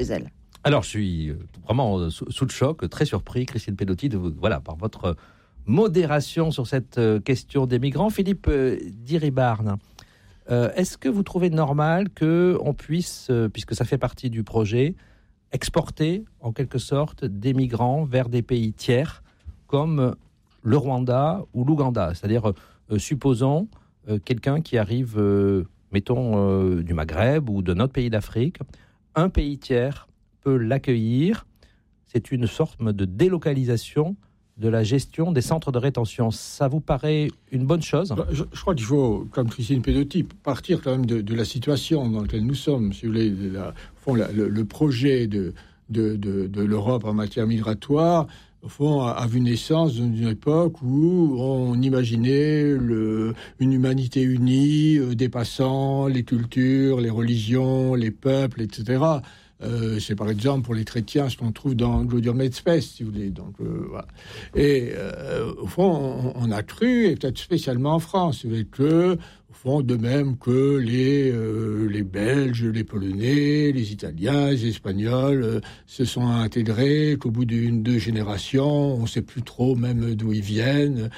elle. Alors, je suis vraiment sous le choc, très surpris, Christine Pedotti, par votre modération sur cette question des migrants. Philippe Diribarne, est-ce que vous trouvez normal qu'on puisse, puisque ça fait partie du projet, exporter en quelque sorte des migrants vers des pays tiers comme le Rwanda ou l'Ouganda? C'est-à-dire, supposons quelqu'un qui arrive, du Maghreb ou de notre pays d'Afrique, un pays tiers peut l'accueillir. C'est une sorte de délocalisation de la gestion des centres de rétention. Ça vous paraît une bonne chose ? Je crois qu'il faut, comme Christine Pedotti, partir quand même de la situation dans laquelle nous sommes. Si vous voulez, le projet de l'Europe en matière migratoire, au fond, a vu naissance dans une époque où on imaginait une humanité unie, dépassant les cultures, les religions, les peuples, etc. C'est par exemple pour les chrétiens ce qu'on trouve dans Gaudium et Spes, si vous voulez. Donc, voilà. Et au fond, on a cru, et peut-être spécialement en France, que au fond, de même que les Belges, les Polonais, les Italiens, les Espagnols se sont intégrés, qu'au bout deux générations, on ne sait plus trop même d'où ils viennent,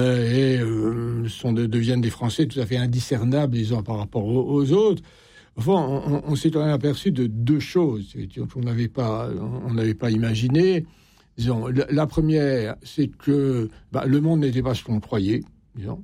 deviennent des Français tout à fait indiscernables, disons, par rapport aux autres. Enfin, on s'est quand même aperçu de deux choses qu'on n'avait pas imaginées. Disons, la première, c'est que le monde n'était pas ce qu'on croyait. Disons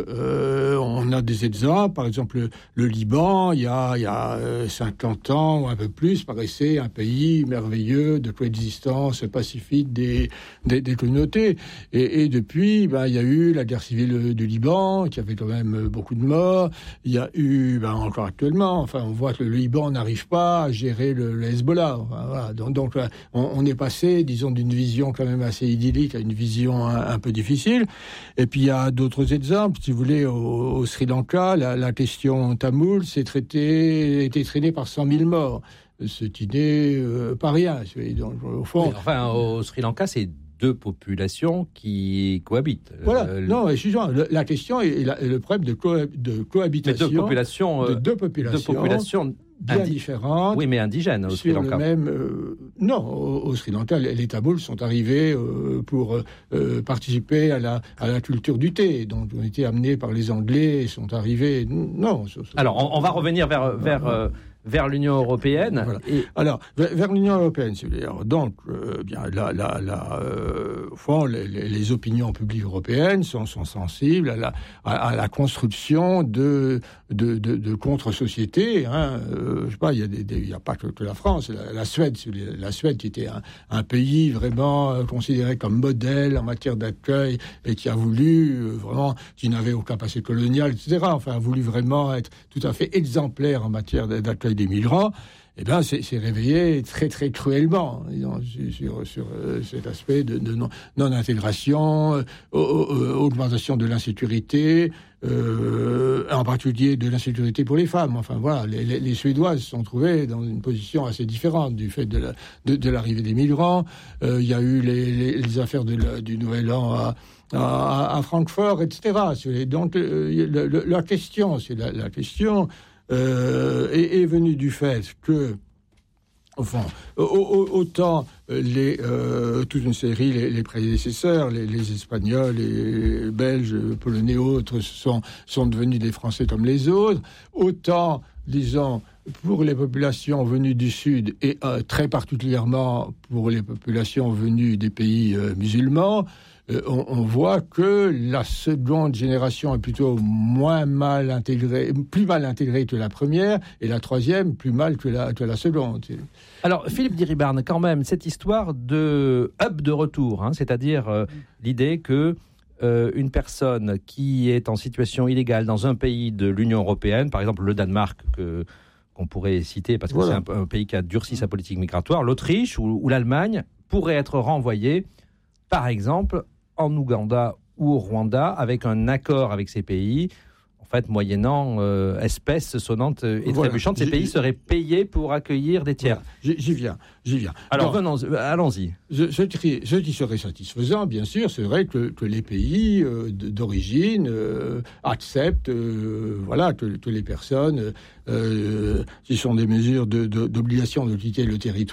on a des exemples, par exemple le Liban, il y a 50 ans ou un peu plus, paraissait un pays merveilleux de coexistence pacifique des communautés. Et depuis, il y a eu la guerre civile du Liban, qui avait quand même beaucoup de morts. Il y a eu, encore actuellement, on voit que le Liban n'arrive pas à gérer le Hezbollah. Voilà. Donc on est passé, disons, d'une vision quand même assez idyllique à une vision un peu difficile. Et puis il y a d'autres exemples, si vous voulez, au Sri Lanka, la question tamoule été traînée par 100 000 morts. C'est pas rien. Donc, au fond, au Sri Lanka, c'est deux populations qui cohabitent. Voilà. Non, excusez-moi. La question est le problème de cohabitation. Mais deux populations bien différentes. Oui, mais indigènes au Sri Lanka. Non, au Sri Lanka, les Tamouls sont arrivés pour participer à la culture du thé. Donc, ils ont été amenés par les Anglais et sont arrivés. Non. Alors, on va revenir vers l'Union européenne. Voilà. Alors, vers l'Union européenne, si vous voulez. Alors, donc, au fond, les opinions publiques européennes sont sensibles à la construction de contre-sociétés. Je sais pas, il y a pas que la France, la Suède, si vous voulez. La Suède qui était un pays vraiment considéré comme modèle en matière d'accueil et qui a voulu vraiment, qui n'avait aucun passé colonial, etc. Enfin, a voulu vraiment être tout à fait exemplaire en matière d'accueil des migrants. C'est réveillé très très cruellement sur cet aspect de non-intégration, augmentation de l'insécurité, en particulier de l'insécurité pour les femmes. Enfin voilà, les Suédois se sont trouvés dans une position assez différente du fait de l'arrivée des migrants. Il y a eu les affaires du Nouvel An à Francfort, etc. Donc la question, c'est la question est venue du fait que, enfin, autant toute une série, les prédécesseurs, les Espagnols, les Belges, Polonais, autres sont devenus des Français comme les autres, autant, disons, pour les populations venues du Sud et très particulièrement pour les populations venues des pays musulmans, on voit que la seconde génération est plutôt plus mal intégrée que la première, et la troisième plus mal que la seconde. Alors, Philippe Diribarne, quand même, cette histoire de hub de retour, c'est-à-dire l'idée que une personne qui est en situation illégale dans un pays de l'Union européenne, par exemple le Danemark, qu'on pourrait citer parce que c'est un pays qui a durci sa politique migratoire, l'Autriche ou l'Allemagne, pourrait être renvoyée, par exemple, en Ouganda ou au Rwanda, avec un accord avec ces pays. en fait, moyennant espèces sonnantes et Voilà. trébuchantes, ces pays seraient payés pour accueillir des tiers. Voilà. J'y viens. Alors, allons-y. Ce qui serait satisfaisant, bien sûr, serait que les pays d'origine acceptent que les personnes, qui sont des mesures d'obligation de quitter le territoire,